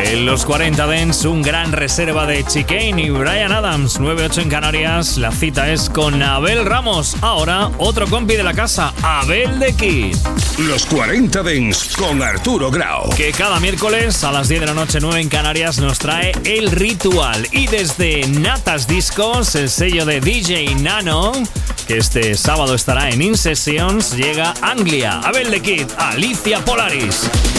En los 40 Dance, un gran reserva de Chicane y Bryan Adams. 9-8 en Canarias. La cita es con Abel Ramos. Ahora, otro compi de la casa, Abel The Kid. Los 40 Dance con Arturo Grau. Que cada miércoles a las 10 de la noche, 9 en Canarias, nos trae El Ritual. Y desde Natas Discos, el sello de DJ Nano, que este sábado estará en In Sessions, llega Anglia, Abel The Kid, Alicia Polaris.